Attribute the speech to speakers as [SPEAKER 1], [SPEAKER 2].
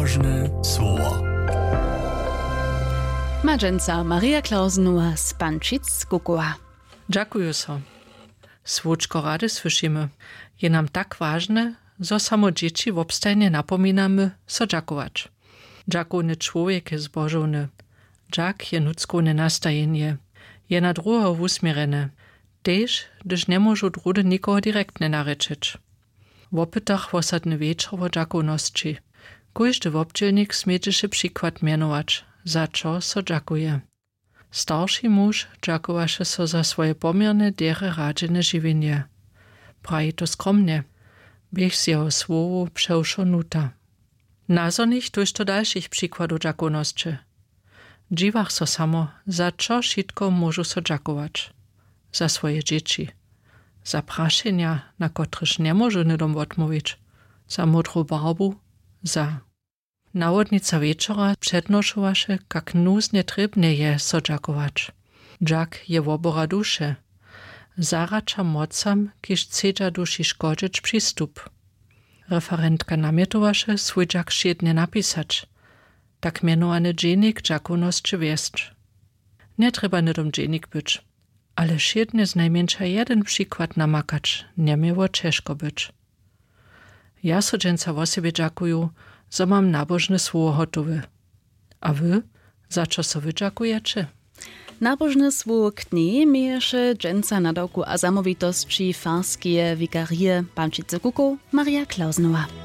[SPEAKER 1] Nabożne słowo.
[SPEAKER 2] Madženca Maria Klausenova z Pančic Kukowa.
[SPEAKER 3] Dziękuję so. Słóczko rady słyszymy. Je nam tak ważne, że samo dzieci w obstajnie napominamy so dziękować. Dziękowny człowiek jest zbożony. Dziak je ludzkowne nastajenie. Je na drugiego usmierene. Też, gdyż nie może drugi nikogo direktnie nareczyć. W opytach wosadny wieczór o dziakowności. Każdy wobdzielnik smiecie się przykład mianować, za co so dziękuje. Starszy mąż dziękowaše so za swoje pomierne, dere radzene żywienie. Praji to skromnie, biech z jego słowu przeuszonuta. Nazornych tuż to dalszych przykładów dziakowności. Dziwach so samo, za co wszystko możu so dziękować. Za swoje dzieci. Za praszenia, na których nie może nidom odmówić. Za modrą barbu, za. Nawodnica wieczora przednoszowaše, jak nuznie trybne je so dziękować. Dziak je wobora dusze. Zaracza mocam, kiż chcedza duši szkodzić przystup. Referentka namietowaše swój dziak šiednie napisać. Tak mianowany dziennik dziakowności wieszcz. Nie trzeba nidom dziennik być, ale šiednie z najmniejsza jeden przykład namakać nie miało ciężko być. Ja so dżęca o siebie dziękuję, że mam nabożne słowo gotowe. A wy, za co so wy dziękujecie?
[SPEAKER 2] Nabożne słowo k niej mieješe dżęca nadawku a zamowitości farskie wikarie Pančice Kukow Maria Klausenova.